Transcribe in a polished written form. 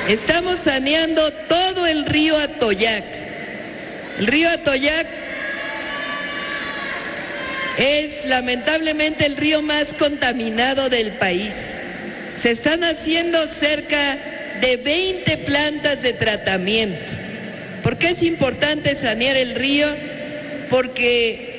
Estamos saneando todo el río Atoyac. El río Atoyac es lamentablemente el río más contaminado del país. Se están haciendo cerca de 20 plantas de tratamiento. ¿Por qué es importante sanear el río? Porque